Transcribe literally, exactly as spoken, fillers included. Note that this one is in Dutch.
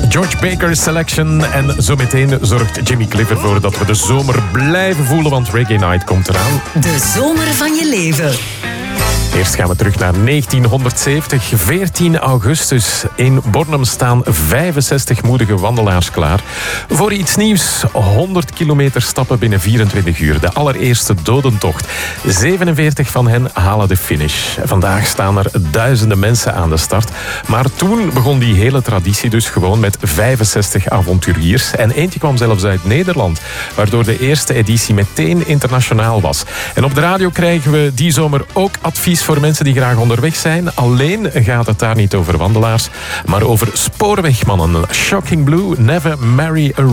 George Baker's Selection. En zometeen zorgt Jimmy Cliff ervoor dat we de zomer blijven voelen, want Reggae Night komt eraan. De zomer van je leven. Eerst gaan we terug naar negentienhonderdzeventig, veertien augustus. In Bornem staan vijfenzestig moedige wandelaars klaar voor iets nieuws. honderd kilometer stappen binnen vierentwintig uur. De allereerste dodentocht. zevenenveertig van hen halen de finish. Vandaag staan er duizenden mensen aan de start. Maar toen begon die hele traditie dus gewoon met vijfenzestig avonturiers. En eentje kwam zelfs uit Nederland, waardoor de eerste editie meteen internationaal was. En op de radio krijgen we die zomer ook advies voor mensen die graag onderweg zijn. Alleen gaat het daar niet over wandelaars, maar over spoorwegmannen. Shocking Blue, Never Marry a